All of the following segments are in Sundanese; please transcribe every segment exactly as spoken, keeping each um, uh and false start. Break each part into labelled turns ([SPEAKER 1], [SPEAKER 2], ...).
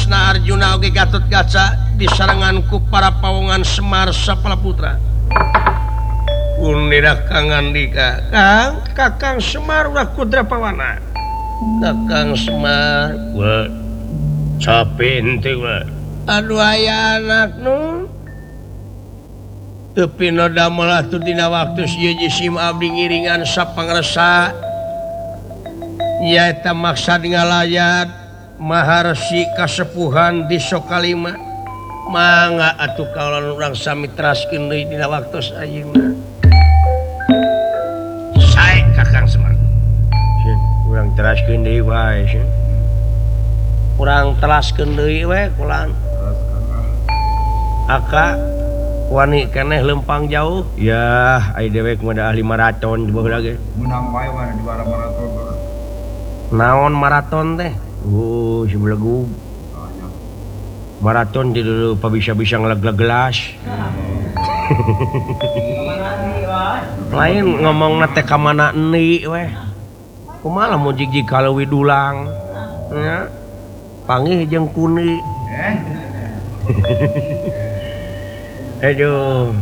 [SPEAKER 1] Antawisna Arjuna oge Gatotkaca disaranganku para pawongan Semar Sapala Putra. Unirah Kang Andika, Kang, Kakang Semar ulah Kudra Pawana. Kakang Semar,
[SPEAKER 2] wa capek ente wa.
[SPEAKER 1] Aduh aya anak nu. Tapi no damel atuh dina waktu sieu jisim abdi ngiringan sapangresa. Ya eta maksad ngalayat maharsi kasepuhan di Sokalima. Mangga atuh kaulana urang sami teraskeun deui dina waktu ayeuna.
[SPEAKER 2] Sae Kakang Semar.
[SPEAKER 1] Sieun, urang teraskeun deui wae sieun. Urang teraskeun deui we kulan. Aka wani keneh lempang jauh.
[SPEAKER 2] Ya, ai dewek mah da ahli maraton di bawah lagi.
[SPEAKER 3] Menang wae wana di bara maraton.
[SPEAKER 1] Naon maraton teh?
[SPEAKER 2] Oh, si belagu. Maraton di dulu pa bisa-bisa ngelag-lag gelas.
[SPEAKER 1] Lain ngomong teh ka mana euni weh. Kumaha mun jig-jig kaleuwi dulang. Nya. Pangih jeung kuni. Aduh.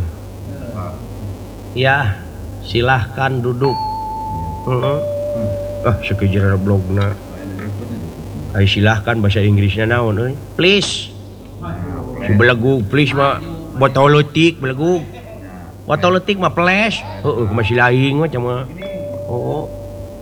[SPEAKER 1] Ya, silahkan duduk. Heeh.
[SPEAKER 2] Ah, sakejeuna blogna. Ai silahkan bahasa Inggrisnya naon euy?
[SPEAKER 1] Please.
[SPEAKER 2] Si belagu please mah botolotik belagu.
[SPEAKER 1] Botolotik mah flash.
[SPEAKER 2] Heeh, masih lain mah cuma.
[SPEAKER 1] Oh.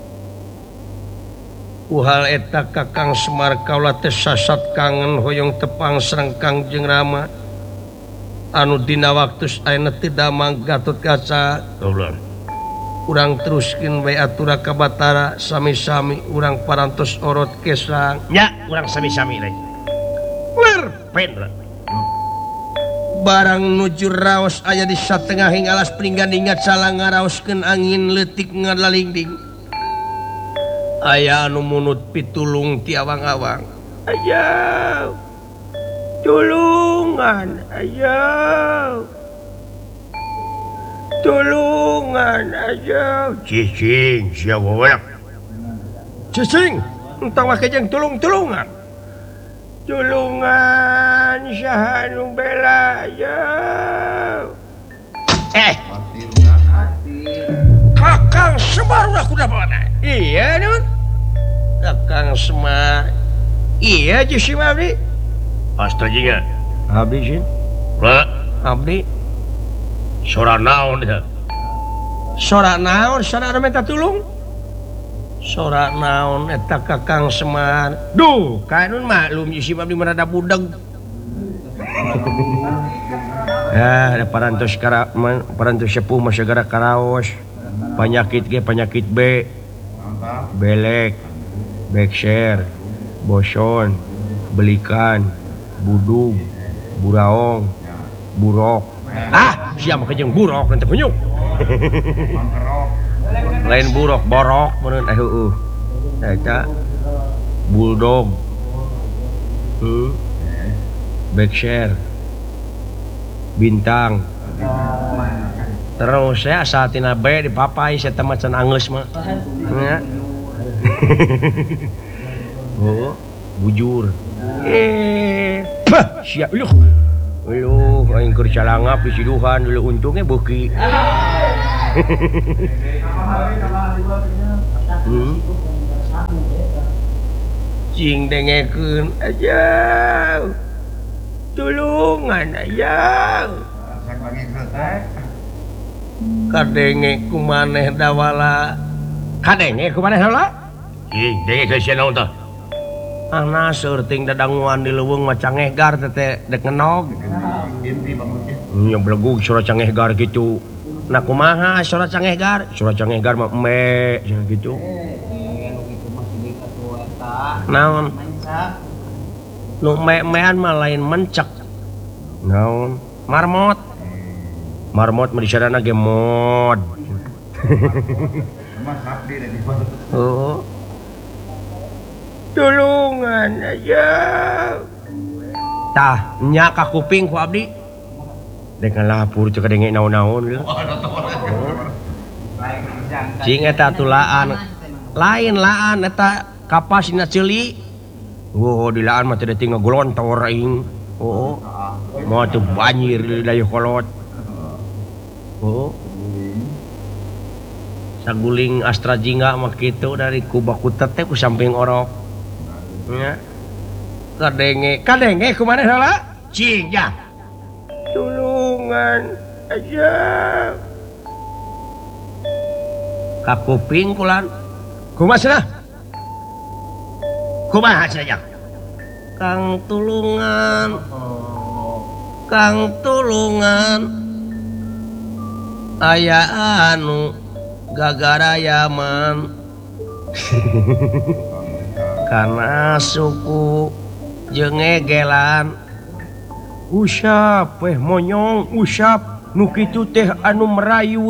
[SPEAKER 1] Uhal eta Kakang Semar kaula teh sasat kangen hoyong tepang sareng Kangjeng Rama. Anu dina waktu ayeuna teu damang Gatotkaca.
[SPEAKER 2] Kaulah.
[SPEAKER 1] Urang teruskeun bae atura ka Batara sami-sami urang parantos orot kesang.
[SPEAKER 2] Nya, urang sami-sami lain.
[SPEAKER 1] Ler
[SPEAKER 2] Pendra.
[SPEAKER 1] barang nuju raos aya di satengahing alas pringgandinga cala ngaraoskeun angin leutik ngalalingding. Aya anu munut pitulung ti awang-awang. Aya tulungan, aya tulungan, aya
[SPEAKER 2] Cicing, sia wawayak.
[SPEAKER 1] cicing entah wakejeng tulung-tulungan. Tulungan saha nu bela ya. Eh, Kakang Semar udah kuda mana? Iya nun. Kakang Semar. Iya Jisi Abdi.
[SPEAKER 2] Astaga.
[SPEAKER 1] Abdi sih.
[SPEAKER 2] Pak,
[SPEAKER 1] Abdi.
[SPEAKER 2] sora naon ya?
[SPEAKER 1] Sora naon? Sora ada minta tulung? Sora naon eta Kakang Semar. Duh, kanun maklum Jisi Abdi merada budeg.
[SPEAKER 2] Ya, ada parantos kara, parantos sepuh mah segara karaos. Penyakit ge penyakit B. Belek, bekser, boson, belikan, budug, buraong, burok. Ah, siapa kejeng burok nanti kunyuk. Lain burok, borok menurut eh uh. Eta bulldog. Hmm. Bekser. Bintang. Terus saya asal tina B di papai saya macan angles mah. Ya. Oh, bujur. Eh, bah, siap lu. Lu aing keur calangap di siduhan dulu untungnya beuki. Hmm. Cing dengekeun aja. Tulungan aja. Kadenge kumaneh dawala. Kadenge kumaneh dawala? Ih, denge ke sia naon tah?
[SPEAKER 1] Ana seurting dadanguan di leuweung mah cangehgar teh dek ngenog.
[SPEAKER 2] Nya belegug sora cangehgar gitu.
[SPEAKER 1] Nah kumaha sora cangehgar?
[SPEAKER 2] Sora cangehgar mah embe cenah gitu.
[SPEAKER 1] Naon? Nu me-mean mah lain mencek.
[SPEAKER 2] Naon?
[SPEAKER 1] Marmot.
[SPEAKER 2] Marmot mah disadana ge mod.
[SPEAKER 1] Oh. Tulungan aja. Tah, nya ka kuping ku abdi.
[SPEAKER 2] Dek ngalapur teu kadenge naon-naon lho.
[SPEAKER 1] Cing eta tulaan. Lain laan eta kapasina ceuli.
[SPEAKER 2] Oh dilaan mah teu tinggal golontor aing. Oh. Mau tuh banjir dari kolot. Oh. Saguling Astra Jingga mah kitu dari Kubakutet teh ku samping orok. Nya. Kadenge, kadenge kumaha heula? Cing ya. Tulungan aja. Ka kuping kulan. Kumaha cenah? Kumaha cenah? Kang tulungan. Kang tulungan. Aya anu gagara Yaman. Karena suku jeung egelan. Usap weh monyong usap nu kitu teh anu merayud.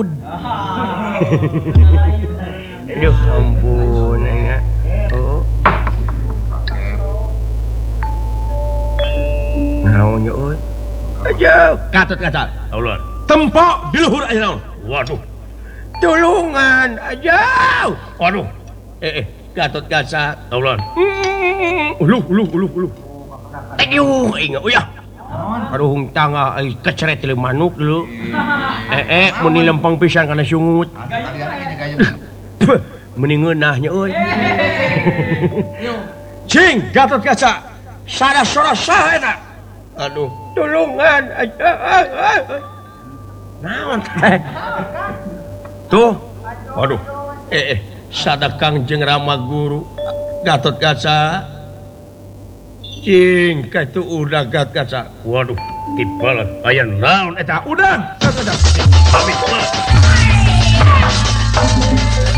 [SPEAKER 2] Aduh ampun ya. Oh. Naon euy? Aja katut kacat. Allah. Tempo di luhur aya naon? Waduh. Tulungan aja. Waduh. Eh eh katut kacat. Allah. Uluh uluh uluh uluh. Aduh ingat uyah. Aduh hung tangga ai keceret ti manuk dulu. Eh eh mun lempang pisan kana sungut. Mending ngeunahnya euy. Cing Gatot Kaca. Sada sorasa eta. Aduh, tulungan aja. Naon teh? Tuh. Waduh. Eh eh sada Kangjeng Rama Guru Gatot Kaca. Cing ka itu udah Gatot Kaca. Waduh, tibalan aya naon eta? Udah. Pamit.